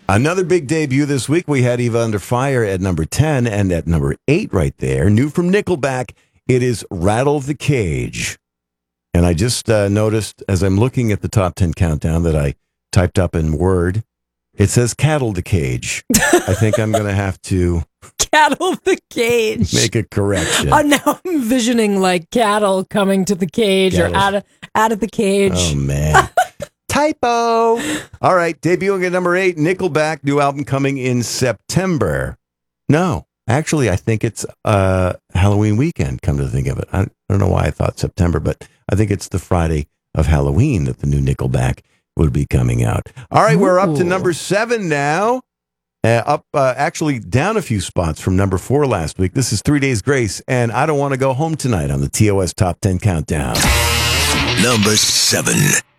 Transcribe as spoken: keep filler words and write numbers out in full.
Another big debut this week. We had Eva Under Fire at number ten, and at number eight right there, new from Nickelback, it is Rattle the Cage. And I just uh, noticed as I'm looking at the top ten countdown that I typed up in Word, it says Cattle the Cage. I think I'm going to have to Cattle the Cage. Make a correction. Oh, now I'm envisioning like cattle coming to the cage cattle. or out of, out of the cage. Oh, man. Typo. All right, debuting at number eight, Nickelback, new album coming in September. No, actually, I think it's uh, Halloween weekend, come to think of it. I, I don't know why I thought September, but I think it's the Friday of Halloween that the new Nickelback would be coming out. All right, Ooh. We're up to number seven now. Uh, up, uh, actually down a few spots from number four last week. This is Three Days Grace, and I Don't Want to Go Home Tonight on the T O S Top ten Countdown. Number seven.